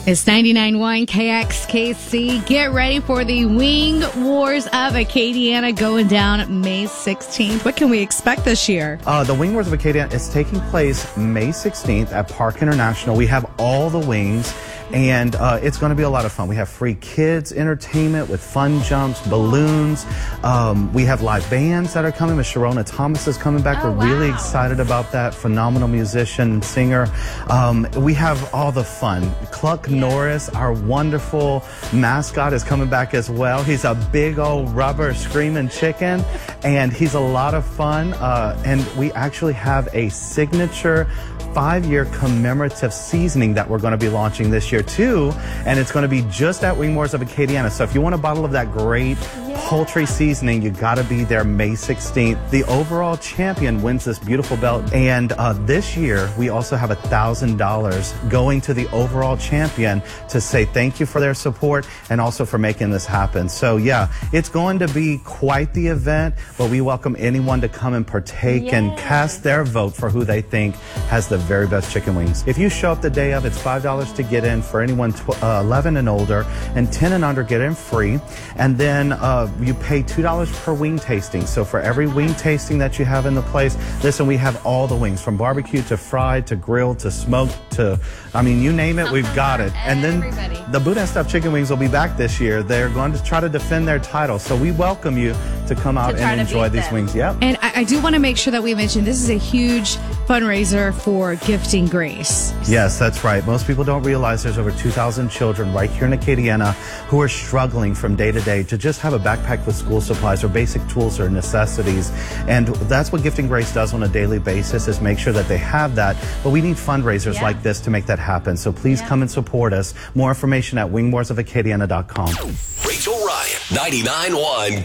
It's 99.1 KXKC. Get ready for the Wing Wars of Acadiana going down May 16th. What can we expect this year? The Wing Wars of Acadiana is taking place May 16th at Park International. We have all the wings, and it's going to be a lot of fun. We have free kids entertainment with fun jumps, balloons. We have live bands that are coming. Miss Sharona Thomas is coming back. We're really excited about that. Phenomenal musician and singer. We have all the fun. Cluck Norris, our wonderful mascot, is coming back as well. He's a big old rubber screaming chicken, and he's a lot of fun. And we actually have a signature 5-year commemorative seasoning that we're going to be launching this year too, and it's going to be just at Wing Wars of Acadiana. So if you want a bottle of that great poultry seasoning, you got to be there May 16th. The overall champion wins this beautiful belt, and this year we also have $1,000 going to the overall champion to say thank you for their support and also for making this happen. So yeah, it's going to be quite the event, but we welcome anyone to come and partake and cast their vote for who they think has the very best chicken wings. If you show up the day of, it's $5 to get in for anyone 11 and older, and 10 and under get in free. And then you pay $2 per wing tasting. So for every wing tasting that you have in the place, listen, we have all the wings, from barbecue to fried to grilled to smoked to, I mean, you name it, we've got it. And then the Boudin Stuffed Chicken Wings will be back this year. They're going to try to defend their title. So we welcome you to come out and enjoy these wings. Yep. And I do want to make sure that we mention this is a huge fundraiser for Gifting Grace. Yes, that's right. Most people don't realize there's over 2,000 children right here in Acadiana who are struggling from day to day to just have a backpack with school supplies or basic tools or necessities. And that's what Gifting Grace does on a daily basis, is make sure that they have that. But we need fundraisers like this to make that happen. So please come and support us. More information at wingwarsofacadiana.com. Rachel Ryan, 99.1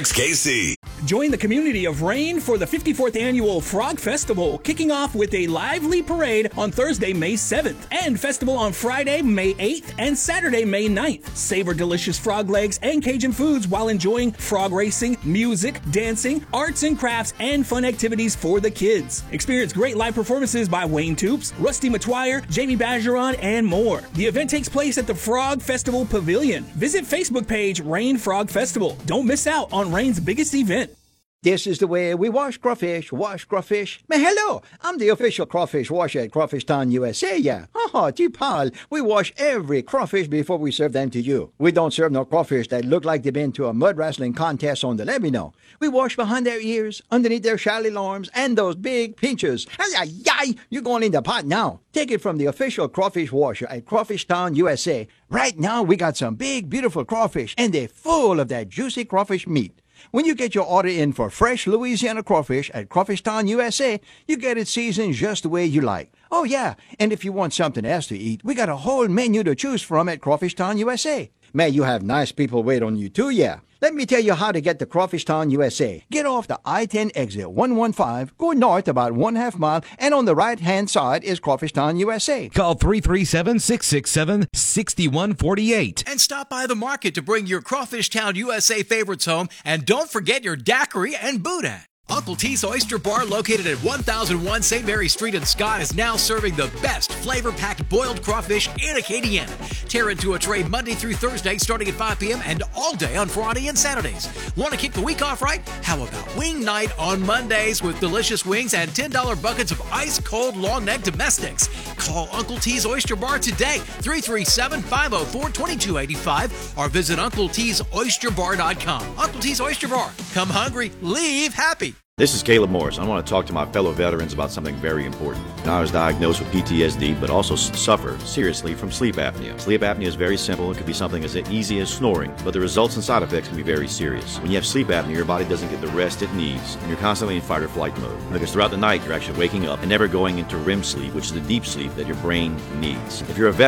KXKC. Join the community of Rain for the 54th Annual Frog Festival, kicking off with a lively parade on Thursday, May 7th, and festival on Friday, May 8th, and Saturday, May 9th. Savor delicious frog legs and Cajun foods while enjoying frog racing, music, dancing, arts and crafts, and fun activities for the kids. Experience great live performances by Wayne Toops, Rusty Matwire, Jamie Bajeron, and more. The event takes place at the Frog Festival Pavilion. Visit Facebook page Rain Frog Festival. Don't miss out on Rain's biggest event. This is the way we wash crawfish, wash crawfish. Man, hello, I'm the official crawfish washer at Crawfish Town, USA, yeah. Pal, we wash every crawfish before we serve them to you. We don't serve no crawfish that look like they've been to a mud wrestling contest on the levee, no. We wash behind their ears, underneath their shallow arms, and those big pinchers. You're going in the pot now. Take it from the official crawfish washer at Crawfish Town, USA. Right now, we got some big, beautiful crawfish, and they're full of that juicy crawfish meat. When you get your order in for fresh Louisiana crawfish at Crawfish Town, USA, you get it seasoned just the way you like. Oh, yeah, and if you want something else to eat, we got a whole menu to choose from at Crawfish Town, USA. May you have nice people wait on you, too, yeah. Let me tell you how to get to Crawfish Town, USA. Get off the I-10 exit 115, go north about 1/2 mile, and on the right-hand side is Crawfish Town, USA. Call 337-667-6148. And stop by the market to bring your Crawfish Town, USA favorites home. And don't forget your daiquiri and boudin. Uncle T's Oyster Bar, located at 1001 St. Mary Street in Scott, is now serving the best flavor-packed boiled crawfish in Acadiana. Tear into a tray Monday through Thursday starting at 5 p.m. and all day on Friday and Saturdays. Want to kick the week off right? How about wing night on Mondays with delicious wings and $10 buckets of ice-cold long-neck domestics? Call Uncle T's Oyster Bar today, 337-504-2285, or visit UncleT'sOysterBar.com. Uncle T's Oyster Bar. Come hungry, leave happy. This is Caleb Morris. I want to talk to my fellow veterans about something very important. I was diagnosed with PTSD, but also suffer seriously from sleep apnea. Sleep apnea is very simple. It could be something as easy as snoring, but the results and side effects can be very serious. When you have sleep apnea, your body doesn't get the rest it needs, and you're constantly in fight or flight mode. Because throughout the night, you're actually waking up and never going into REM sleep, which is the deep sleep that your brain needs. If you're a veteran,